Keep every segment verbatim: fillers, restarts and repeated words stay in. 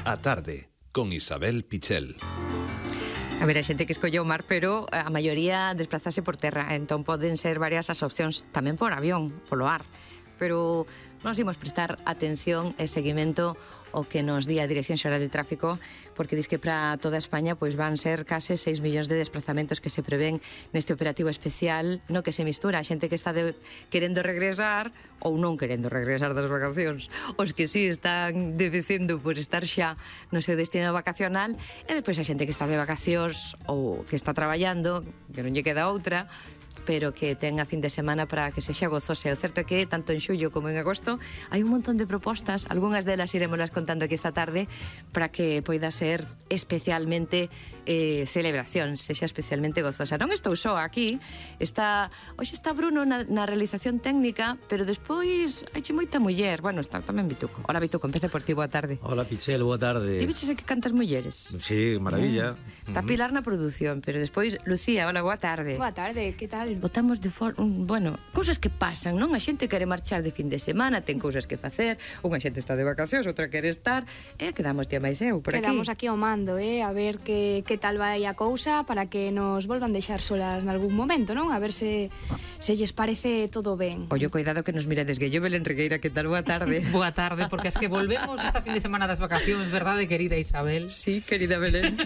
A tarde, con Isabel Pichel. A ver, a xente que escolleu o mar, pero a maioría desplazase por terra, entón poden ser varias as opcións, tamén por avión, polo ar, pero nos imos prestar atención e seguimento o que nos di a Dirección Xeral de Tráfico, porque dis que para toda España pois van ser case seis millóns de desplazamentos que se prevén neste operativo especial no que se mistura a xente que está de, querendo regresar ou non querendo regresar das vacacións, os que sí están debecendo por estar xa no seu destino vacacional, e despois a xente que está de vacacións ou que está traballando, que non lle queda outra, pero que ten a fin de semana para que sexa gozosa. O certo é que, tanto en xullo como en agosto, hai un montón de propostas, algunhas delas iremoslas contando aquí esta tarde, para que poida ser especialmente eh, celebración, sexa especialmente gozosa. Non estou só aquí, está, hoxe está Bruno na, na realización técnica, pero despois haiche moita muller. Bueno, está tamén Bituco. Hola Bituco, empece por ti, boa tarde. Hola Pichel, boa tarde. Ti viches que cantas mulleres? Sí, maravilla. Eh, está Pilar na produción, pero despois Lucía, hola, boa tarde. Boa tarde, que tal? Botamos de for... bueno, cousas que pasan, non? A xente quere marchar de fin de semana, ten cousas que facer, unha xente está de vacacións, outra quere estar, e quedamos tía máis eu por aquí. Quedamos aquí ao mando, eh, a ver que, que tal vai a cousa para que nos volvan deixar solas nalgún momento, non? A ver se, se lles parece todo ben. Ollo, cuidado que nos mirades, Guello Belén Regueira, que tal? Boa tarde. Boa tarde, porque es que volvemos esta fin de semana das vacacións, verdade, querida Isabel? Sí, querida Belén.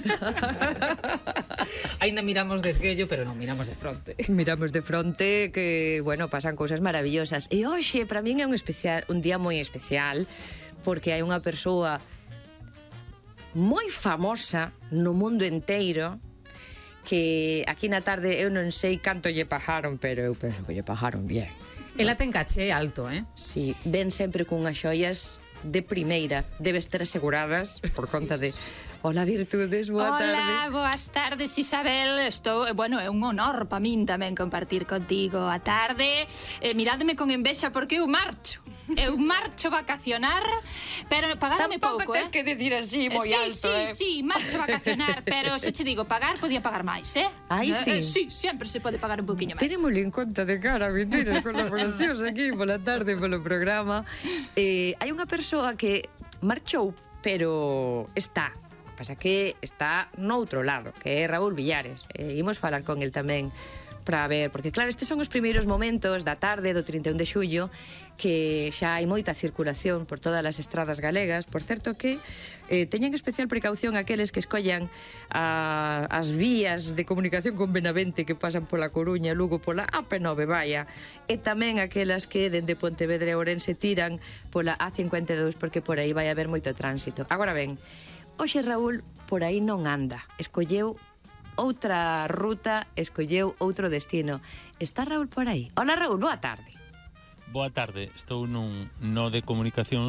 Ainda miramos de esguello, pero non miramos de fronte. Miramos de fronte que, bueno, pasan cousas maravillosas. E hoxe, para min é un especial, un día moi especial, porque hai unha persoa moi famosa no mundo enteiro que aquí na tarde eu non sei canto lle pagaron, pero eu penso que lle pagaron bien. Ela ten caché alto, eh? Sí, ven sempre cunhas xoias de primeira, debes ter aseguradas por conta de... Hola, Virtudes, boa Hola, tarde. Hola, boas tardes, Isabel. Estou, bueno, é un honor para min tamén compartir contigo a tarde. Eh, mirádeme con envexa porque eu marcho. Eu marcho vacacionar, pero pagadme pouco, eh? Tampouco tes que decir así moi eh, alto, sí, eh? Sí, sí, marcho vacacionar, pero se che digo pagar, podía pagar máis, eh? Ai, sí. Eh, sí, sempre se pode pagar un poquinho máis. Tenémoslo en conta de cara, mentiras, colaboracións aquí pola tarde, polo programa. Eh, hai unha persoa que marchou, pero está... Pasa que está noutro lado, que é Raúl Villares. E imos falar con el tamén para ver, porque claro, estes son os primeiros momentos da tarde do trinta e un de xullo que xa hai moita circulación por todas as estradas galegas. Por certo que eh, teñen especial precaución aqueles que escollan a, as vías de comunicación con Benavente que pasan pola Coruña, Lugo pola A P nove, vaya, e tamén aquelas que dende Pontevedra e Ourense tiran pola A cincuenta e dous, porque por aí vai haber moito tránsito. Agora ben, hoxe Raúl por aí non anda, escolleu outra ruta, escolleu outro destino. Está Raúl por aí? Hola Raúl, boa tarde. Boa tarde, estou nun no de comunicación